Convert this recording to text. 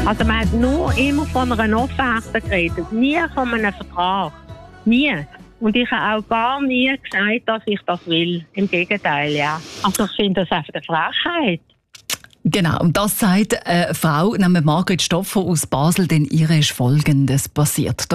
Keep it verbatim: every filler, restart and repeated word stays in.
Also man hat nur immer von einer Offerte geredet, nie von einem Vertrag. Nie. Und ich habe auch gar nie gesagt, dass ich das will. Im Gegenteil, ja. Also ich finde das einfach eine Frechheit. Genau, und das sagt eine Frau namens Margret Stoffer aus Basel, denn ihr ist Folgendes passiert.